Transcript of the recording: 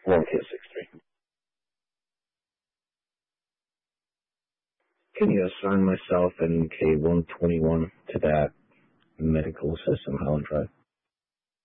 1K63. Can you assign myself and K121 to that medical system, Holland Drive?